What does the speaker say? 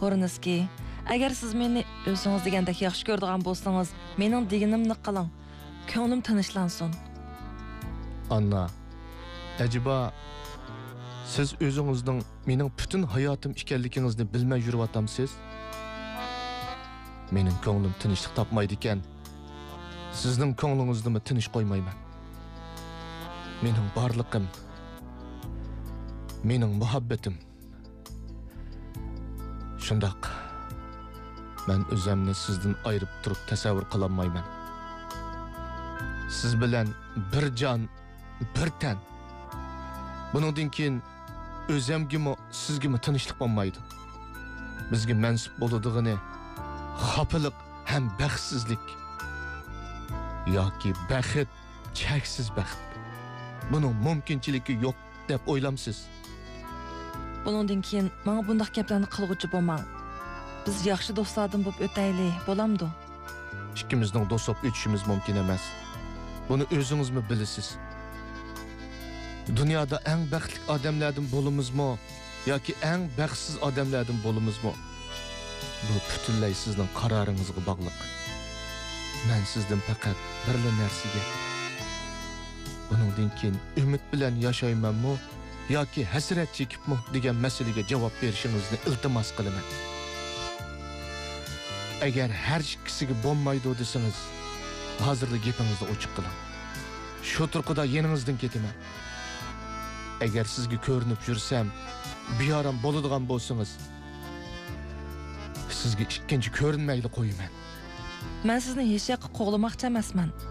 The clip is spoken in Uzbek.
Xo'rnizki, agar siz meni o'zingiz degandek yaxshi ko'radigan bo'lsangiz, mening deganimni qiling. Ko'nglim tinchlansin. Anna, acaba siz o'zingizning mening butun hayotim ekanligingizni bilmay yuryotamsiz? Mening ko'nglim tinchlik topmaydi ekan. Sizning ko'nglingizni tinch qo'ymayman. Mening barligim, mening muhabbatim. Shundaq, men o'zimni sizdan ayirib turib tasavvur qila olmayman. Siz bilan bir jon, bir tan. Buningdan keyin o'zimgimi, sizgimi tinchlik bo'lmaydi. Bizga mansub bo'ladigini xafalık hem baxtsizlik yoki baxt, cheksiz baxt. Buning mumkinchiligi yo'q deb o'ylamsiz. Buningdan keyin menga bunday gaplarni qilg'uchi bo'lmang. Biz yaxshi do'stlardan bo'lib o'taylik, bo'lamdi? Ikkimizning do'st bo'lib o'tishimiz mumkin emas. Buni o'zingizmi bilasiz? Dunyoda eng baxtli odamlardan bo'lamizmi yoki eng baxtsiz odamlardan bo'lamizmi? Bu butunlay sizning qaroringizga bog'liq. Men sizdan faqat birla narsaga, buningdan keyin umid bilan yashaymanmi yoki hasrat chekibmi degan masalaga javob berishingizni iltimos qilaman. Agar har ikkisiga bo'lmaydi desangiz, hozirda gapingizni ochiq qiling. Shu turqida yeningizdan ketaman. Agar sizga ko'rinib yursam, beyoram bo'ladigan bo'lsangiz, sizga ikkinchi ko'rinmayli qo'yaman. Men sizni hech yoqqa qo'g'lamoqchi emasman.